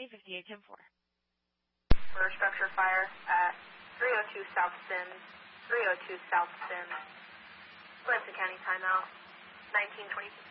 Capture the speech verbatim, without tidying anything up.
Emergency fifty-eight ten four. For structure fire at three oh two South Sims, three oh two South Sims. Clemson County timeout, nineteen twenty-two.